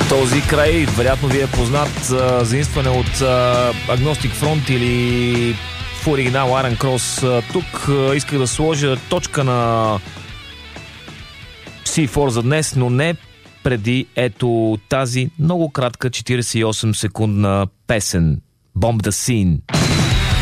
Този край, вероятно ви е познат, заимстване от Agnostic Front или в оригинал Iron Cross. Тук исках да сложа точка на C4 за днес, но не преди ето тази много кратка 48 секундна песен Bomb the Scene.